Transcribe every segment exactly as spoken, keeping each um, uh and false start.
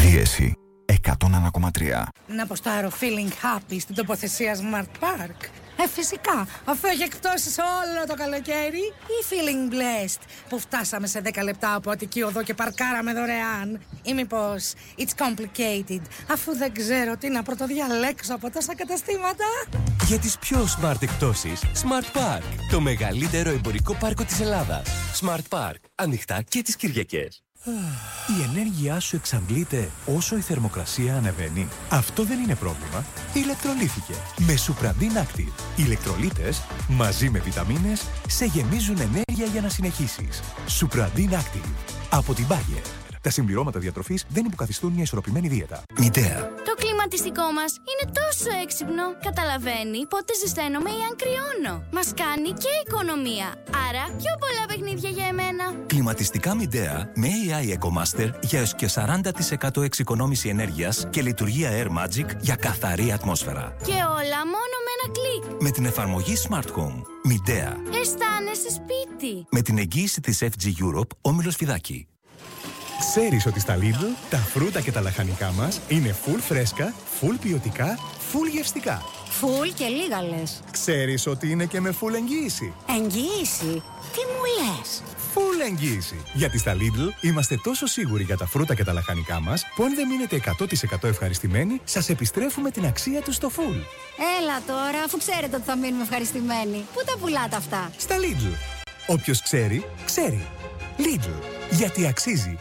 Πίεση εκατόν ένα κόμμα τρία. Να αποστάρω feeling happy στην τοποθεσία Smart Park. Ε, φυσικά, αφού έχει εκπτώσεις όλο το καλοκαίρι. Ή feeling blessed, που φτάσαμε σε δέκα λεπτά από Αττική Οδό και παρκάραμε δωρεάν. Ή μήπως it's complicated, αφού δεν ξέρω τι να πρωτοδιαλέξω από τόσα καταστήματα. Για τις πιο smart εκπτώσεις, Smart Park, το μεγαλύτερο εμπορικό πάρκο της Ελλάδας. Smart Park, ανοιχτά και τις Κυριακές. Η ενέργειά σου εξαντλείται όσο η θερμοκρασία ανεβαίνει. Αυτό δεν είναι πρόβλημα. Ηλεκτρολύθηκε με Supradin Active. Οι ηλεκτρολίτες μαζί με βιταμίνες σε γεμίζουν ενέργεια για να συνεχίσεις. Supradin Active από την Bayer. Τα συμπληρώματα διατροφής δεν υποκαθιστούν μια ισορροπημένη δίαιτα. Μητέα. Το κλιματιστικό μας είναι τόσο έξυπνο. Καταλαβαίνει πότε ζεσταίνομαι ή αν κρυώνω. Μας κάνει και οικονομία. Άρα πιο πολλά παιχνίδια για εμένα. Κλιματιστικά Μητέα με έι άι EcoMaster για έως και σαράντα τοις εκατό εξοικονόμηση ενέργειας και λειτουργία Air Magic για καθαρή ατμόσφαιρα. Και όλα μόνο με ένα κλικ. Με την εφαρμογή Smart Home. Μητέα. Αισθάνεσαι σπίτι. Με την εγγύηση της εφ τζι Europe, Όμιλος Φιδάκη. Ξέρεις ότι στα Lidl τα φρούτα και τα λαχανικά μας είναι full φρέσκα, full ποιοτικά, full γευστικά. Φουλ και λίγα λες. Ξέρεις ότι είναι και με full εγγύηση. Εγγύηση? Τι μου λες? Full εγγύηση. Γιατί στα Lidl είμαστε τόσο σίγουροι για τα φρούτα και τα λαχανικά μας, που αν δεν μείνετε εκατό τοις εκατό ευχαριστημένοι, σας επιστρέφουμε την αξία τους στο full. Έλα τώρα, αφού ξέρετε ότι θα μείνουμε ευχαριστημένοι. Πού τα πουλάτε αυτά? Στα Lidl. Όποιος ξέρει, ξέρει. Lidl. Γιατί αξίζει.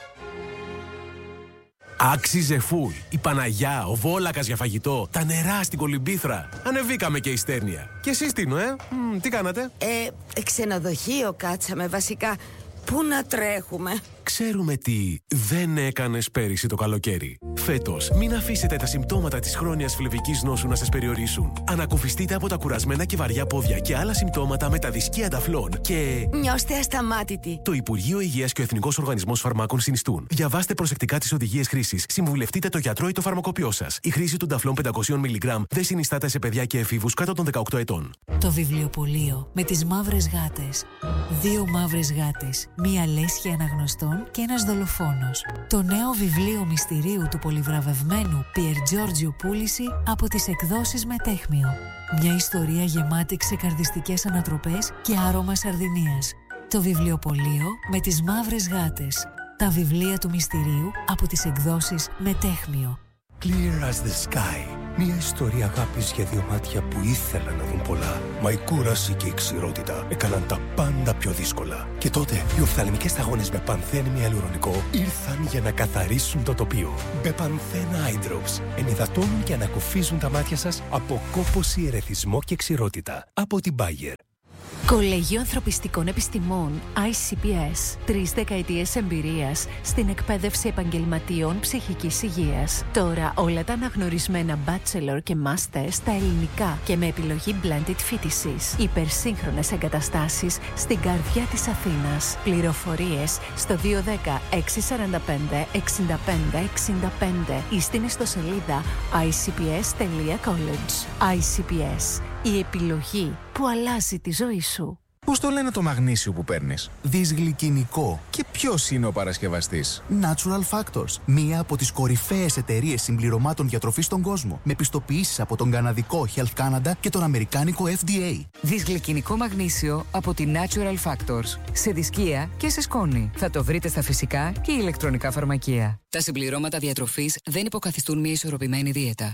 Άξιζε φουλ. Η Παναγιά, ο Βόλακας για φαγητό, τα νερά στην Κολυμπήθρα. Ανεβήκαμε και η Στέρνια. Και εσείς Τίνο, ε? Μ, τι κάνατε? Ε, ξενοδοχείο κάτσαμε βασικά. Πού να τρέχουμε? Ξέρουμε τι δεν έκανες πέρυσι το καλοκαίρι. Φέτος, μην αφήσετε τα συμπτώματα της χρόνιας φλεβικής νόσου να σας περιορίσουν. Ανακουφιστείτε από τα κουρασμένα και βαριά πόδια και άλλα συμπτώματα με τα δυσκεία ταφλών και... Νιώστε ασταμάτητοι. Το Υπουργείο Υγείας και ο Εθνικός Οργανισμός Φαρμάκων συνιστούν. Διαβάστε προσεκτικά τις οδηγίες χρήσης. Συμβουλευτείτε το γιατρό ή το φαρμακοποιό σας. Η χρήση των ταφλών πεντακόσια μιλιγκράμμ δεν συνιστάται σε παιδιά και εφήβους κάτω των δεκαοκτώ ετών. Το βιβλιοπωλείο με τις μαύρες γάτες. Δύο μαύρες γάτες, μία λέσχη αναγνωστών και ένας δολοφόνος. Το νέο βιβλίο μυστηρίου του πολυβραβευμένου Πιερ Τζόρτζιο πούληση από τις εκδόσεις Μετέχμιο. Μια ιστορία γεμάτη ξεκαρδιστικές ανατροπές και άρωμα σαρδινίας. Το βιβλιοπωλείο με τις μαύρες γάτες. Τα βιβλία του μυστηρίου από τις εκδόσεις Μετέχμιο. Clear as the sky. Μια ιστορία αγάπης για δύο μάτια που ήθελαν να δουν πολλά. Μα η κούραση και η ξηρότητα έκαναν τα πάντα πιο δύσκολα. Και τότε οι οφθαλμικές σταγόνες με πανθένη αλουρονικό ήρθαν για να καθαρίσουν το τοπίο. Μπεπανθένα Eye Drops ενυδατώνουν και ανακουφίζουν τα μάτια σας από κόπωση, ερεθισμό και ξηρότητα. Από την Bayer. Κολέγιο Ανθρωπιστικών Επιστημών άι σι πι ες. Τρεις δεκαετίες εμπειρίας στην εκπαίδευση επαγγελματιών ψυχικής υγείας. Τώρα όλα τα αναγνωρισμένα bachelor και master στα ελληνικά και με επιλογή blended φοιτησης. Υπερσύγχρονες εγκαταστάσεις στην καρδιά της Αθήνας. Πληροφορίες στο δύο ένα μηδέν έξι τέσσερα πέντε έξι πέντε έξι πέντε ή στην ιστοσελίδα άι σι πι ες τελεία college. άι σι πι ες. Η επιλογή που αλλάζει τη ζωή σου. Πώς το λένε το μαγνήσιο που παίρνεις? Δυσγλυκινικό. Και ποιος είναι ο παρασκευαστής? Natural Factors. Μία από τις κορυφαίες εταιρείες συμπληρωμάτων διατροφής στον κόσμο. Με πιστοποιήσεις από τον καναδικό Health Canada και τον αμερικάνικο εφ ντι έι. Δυσγλυκινικό μαγνήσιο από τη Natural Factors. Σε δισκία και σε σκόνη. Θα το βρείτε στα φυσικά και ηλεκτρονικά φαρμακεία. Τα συμπληρώματα διατροφής δεν υποκαθιστούν μια ισορροπημένη δίαιτα.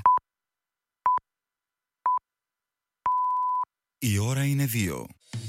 Η ώρα είναι δύο.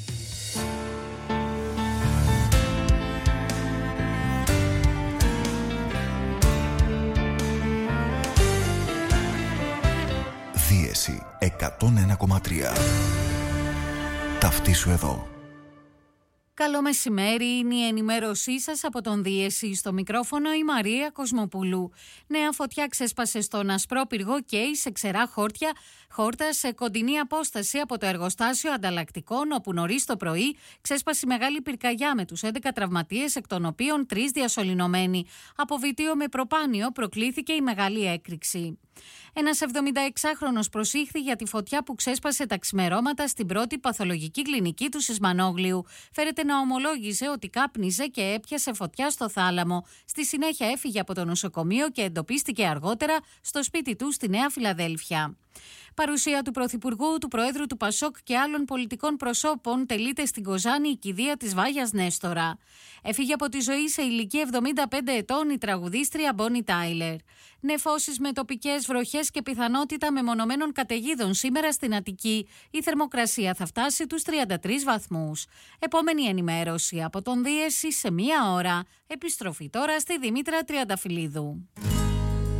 Δίεση εκατόν ένα κόμμα τρία. Ταυτίσου εδώ. Καλό μεσημέρι, είναι η ενημέρωσή σας από τον Δίεση. Στο μικρόφωνο η Μαρία Κοσμοπούλου. Νέα φωτιά ξέσπασε στον Ασπρόπυργο και σε ξερά χόρτια, χόρτα σε κοντινή απόσταση από το εργοστάσιο ανταλλακτικών, όπου νωρίς το πρωί ξέσπασε μεγάλη πυρκαγιά με τους έντεκα τραυματίες, εκ των οποίων τρεις διασωληνωμένοι. Από βιτίο με προπάνιο προκλήθηκε η μεγάλη έκρηξη. Ένας εβδομηνταεξάχρονος προσήχθη για τη φωτιά που ξέσπασε τα ξημερώματα στην πρώτη παθολογική κλινική του Σισμανόγλιου. Φέρεται να ομολόγησε ότι κάπνιζε και έπιασε φωτιά στο θάλαμο. Στη συνέχεια έφυγε από το νοσοκομείο και εντοπίστηκε αργότερα στο σπίτι του στη Νέα Φιλαδέλφια. Παρουσία του Πρωθυπουργού, του Προέδρου του Πασόκ και άλλων πολιτικών προσώπων τελείται στην Κοζάνη η κηδεία της Βάγιας Νέστορα. Έφυγε από τη ζωή σε ηλικία εβδομήντα πέντε ετών η τραγουδίστρια Μπόνι Τάιλερ. Νεφώσεις με τοπικές βροχές και πιθανότητα μεμονωμένων καταιγίδων σήμερα στην Αττική. Η θερμοκρασία θα φτάσει τους τριάντα τρεις βαθμούς. Επόμενη ενημέρωση από τον Δίεση σε μία ώρα. Επιστροφή τώρα στη Δήμητρα Τριανταφυλλίδου.